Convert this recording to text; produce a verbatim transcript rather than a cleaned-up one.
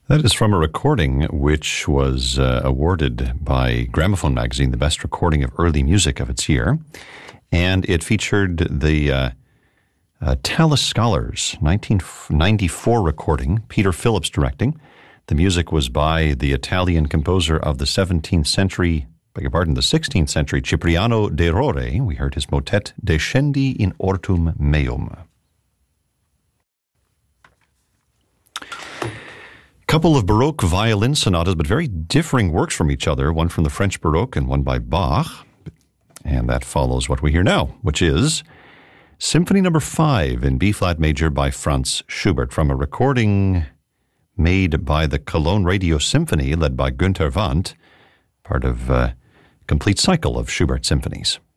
That is from a recording which was uh, awarded by Gramophone magazine the best recording of early music of its year. And it featured the uh, uh, Tallis Scholars nineteen ninety-four recording, Peter Phillips directing. The music was by the Italian composer of the seventeenth century, beg your pardon, the sixteenth century, Cipriano de Rore. We heard his motet, Descendi in ortum meum. Couple of Baroque violin sonatas, but very differing works from each other, one from the French Baroque and one by Bach. And that follows what we hear now, which is Symphony Number five in B-flat major by Franz Schubert, from a recording made by the Cologne Radio Symphony, led by Günther Wandt, part of a complete cycle of Schubert symphonies.